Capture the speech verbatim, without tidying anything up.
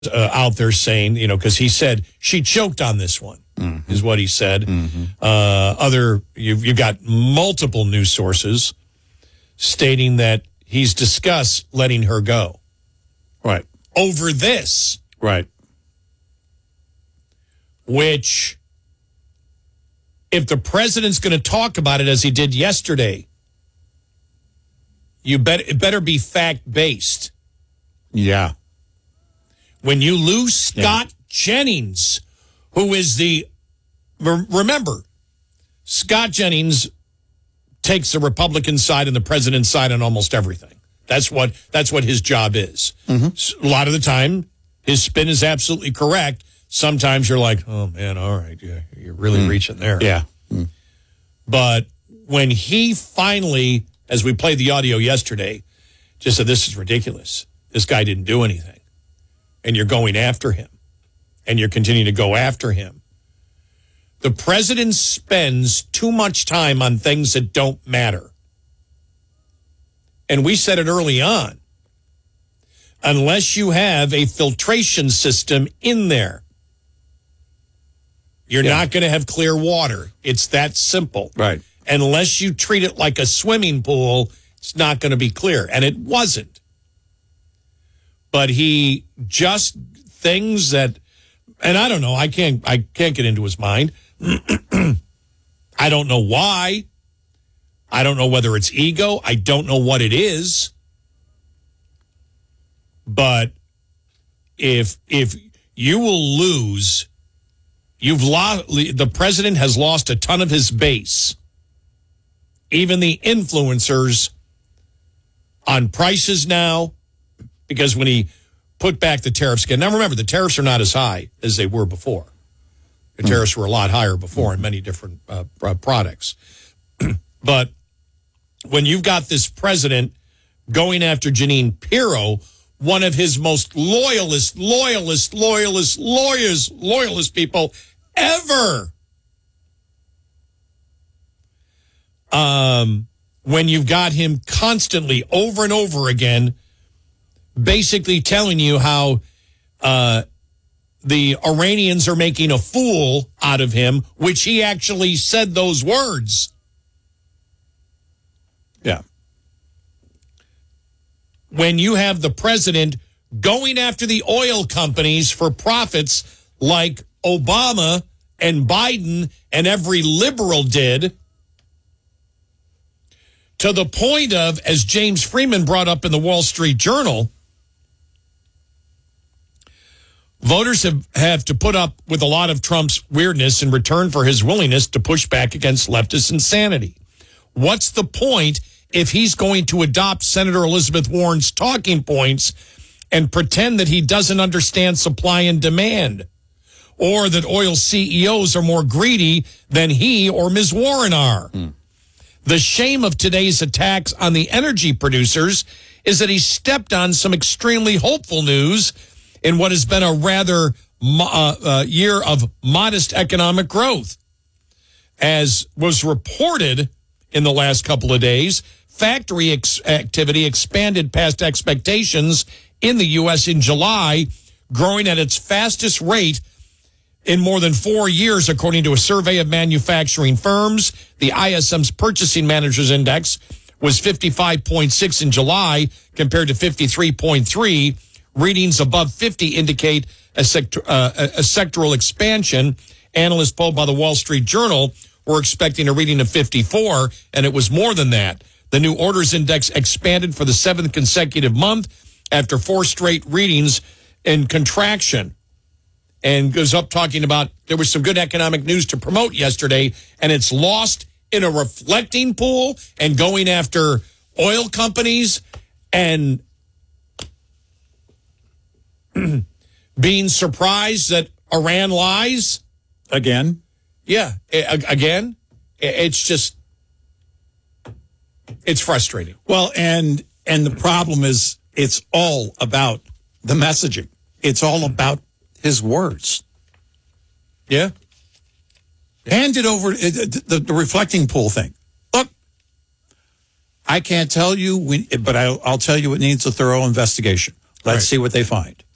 uh, out there saying, you know, because he said she choked on this one, mm-hmm. is what he said. Mm-hmm. Uh, other, you've, you've got multiple news sources stating that he's discussed letting her go. Right. Over this. Right. Which, if the president's going to talk about it as he did yesterday, you bet it better be fact-based. Yeah. When you lose Scott yeah. Jennings, who is the, remember, Scott Jennings takes the Republican side and the president's side on almost everything. That's what that's what his job is. Mm-hmm. A lot of the time, his spin is absolutely correct. Sometimes you're like, oh, man, all right, yeah, you're really mm. reaching there. Yeah. Mm. But when he finally, as we played the audio yesterday, just said, this is ridiculous. This guy didn't do anything. And you're going after him. And you're continuing to go after him. The president spends too much time on things that don't matter. And we said it early on. Unless you have a filtration system in there, you're yeah. not going to have clear water. It's that simple. Right. Unless you treat it like a swimming pool, it's not going to be clear. And it wasn't. But he just things that, and I don't know, I can't, I can't get into his mind. I don't know why. I don't know whether it's ego. I don't know what it is. But if if you will lose, you've lost. The president has lost a ton of his base. Even the influencers on prices now, because when he put back the tariffs again. Now remember, the tariffs are not as high as they were before. The tariffs were a lot higher before in many different uh, products. But when you've got this president going after Jeanine Pirro, one of his most loyalist, loyalist, loyalist, lawyers, loyalist people ever. Um, when you've got him constantly over and over again, basically telling you how uh, the Iranians are making a fool out of him, which he actually said those words. Yeah. When you have the president going after the oil companies for profits like Obama and Biden and every liberal did, to the point of, as James Freeman brought up in the Wall Street Journal, voters have, have to put up with a lot of Trump's weirdness in return for his willingness to push back against leftist insanity. What's the point if he's going to adopt Senator Elizabeth Warren's talking points and pretend that he doesn't understand supply and demand, or that oil C E Os are more greedy than he or Miz Warren are? Mm. The shame of today's attacks on the energy producers is that he stepped on some extremely hopeful news in what has been a rather uh, uh, year of modest economic growth. As was reported in the last couple of days, factory ex- activity expanded past expectations in the U S in July, growing at its fastest rate in more than four years, according to a survey of manufacturing firms. The I S M's Purchasing Managers Index was fifty-five point six in July compared to fifty-three point three. Readings above fifty indicate a, sector, uh, a sectoral expansion. Analysts polled by the Wall Street Journal were expecting a reading of fifty-four, and it was more than that. The new orders index expanded for the seventh consecutive month after four straight readings in contraction. And goes up talking about there was some good economic news to promote yesterday, and it's lost in a reflecting pool and going after oil companies and being surprised that Iran lies. Again? Yeah, again. It's just, it's frustrating. Well, and and the problem is it's all about the messaging. It's all about his words. Yeah. Hand it over, the, the, the reflecting pool thing. Look, I can't tell you, when, but I'll, I'll tell you it needs a thorough investigation. Let's right. see what they find.